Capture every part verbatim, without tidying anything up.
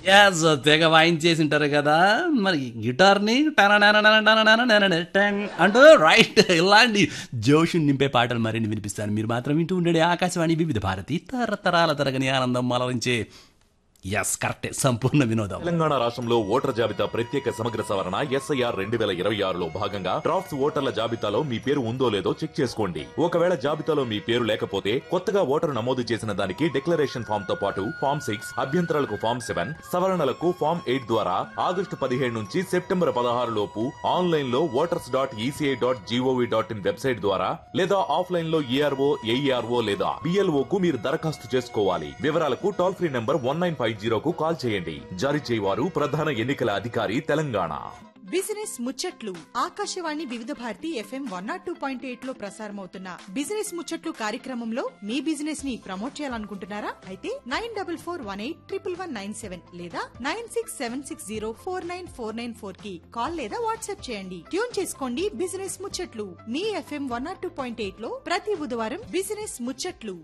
As తెగ వాయించేసి ఉంటారు కదా మరి గిటార్ని టంగ్ అంటూ రైట్ ఇలాంటి జోషుని నింపే పాటలు మరిన్ని వినిపిస్తాను. మీరు మాత్రం వింటూ ఉండండి ఆకాశవాణి వివిధ భారతి తరతరాల తరగని ఆనందం అలరించే ఎస్ కరెక్టే సంపూర్ణ వినోదం. తెలంగాణ రాష్ట్రంలో ఓటర్ జాబితా ప్రత్యేక సమగ్ర సవరణ ఎస్ఐఆర్ రెండు వేల ఇరవై ఆరులో భాగంగా డ్రాఫ్ట్స్ ఓటర్ల జాబితాలో మీ పేరు ఉందో లేదో చెక్ చేసుకోండి. ఒకవేళ జాబితాలో మీ పేరు లేకపోతే కొత్తగా ఓటరు నమోదు చేసిన దానికి డిక్లరేషన్ ఫామ్ తో పాటు ఫామ్ సిక్స్ అభ్యంతరాలకు ఫామ్ సెవెన్ సవరణలకు ఫామ్ ఎయిట్ ద్వారా ఆగస్టు పదిహేడు నుంచి సెప్టెంబర్ పదహారు లోపు ఆన్లైన్ లో voters dot ECI dot GOV dot in website ద్వారా లేదా ఆఫ్లైన్ లో ఏఆర్ఓ ఏఈఆర్ఓ లేదా బిఎల్ఓ కు మీరు దరఖాస్తు చేసుకోవాలి. వివరాలకు toll free number one nine five జీరోకు call చేయండి. జారీ చేయవారు ప్రధాన ఎన్నికల అధికారి తెలంగాణ. బిజినెస్ ముచ్చట్లు ఆకాశవాణి వివిధ Bharati FM one not two point eight లో ప్రసారమవుతున్న బిజినెస్ ముచ్చట్లు కార్యక్రమంలో మీ బిజినెస్ ని ప్రమోట్ చేయాలనుకుంటున్నారా? అయితే nine double four one eight triple one nine seven లేదా nine six seven six zero four nine four nine four కి కాల్ లేదా వాట్సాప్ చేయండి. ట్యూన్ చేసుకోండి బిజినెస్ ముచ్చట్లు మీ FM one not two point eight లో ప్రతి బుధవారం బిజినెస్ ముచ్చట్లు.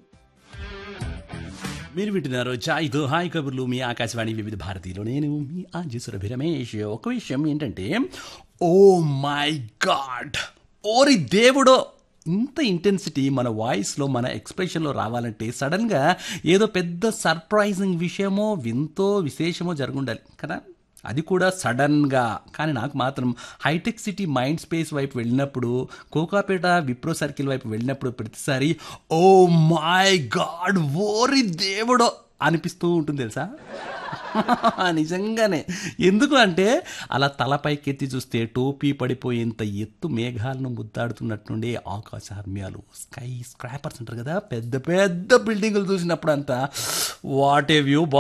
మీరు వింటున్నారు చాయ్తో హాయ్ కబుర్లు మీ ఆకాశవాణి వివిధ భారతిలో. నేను మీ ఆంజేశ్వర రమేష్. ఒక విషయం ఏంటంటే, ఓ మై గాడ్, ఓరి దేవుడో, ఇంత ఇంటెన్సిటీ మన వాయిస్లో మన ఎక్స్ప్రెషన్లో రావాలంటే సడన్గా ఏదో పెద్ద సర్ప్రైజింగ్ విషయమో వింతో విశేషమో జరుగుండాలి కదా. అది కూడా సడన్గా. కానీ నాకు మాత్రం హైటెక్ సిటీ మైండ్ స్పేస్ వైపు వెళ్ళినప్పుడు, కోకాపేట విప్రో సర్కిల్ వైపు వెళ్ళినప్పుడు ప్రతిసారి ఓ మై గాడ్ ఓరి దేవుడో అనిపిస్తూ ఉంటుంది తెలుసా. నిజంగానే. ఎందుకు అంటే అలా తలపైకెత్తి చూస్తే టోపీ పడిపోయేంత ఎత్తు మేఘాలను ముద్దాడుతున్నట్టుండే ఆకాశహర్మ్యాలు, స్కై స్క్రాపర్స్ అంటారు కదా, పెద్ద పెద్ద బిల్డింగులు చూసినప్పుడు అంతా వాట్ ఏ వ్యూ.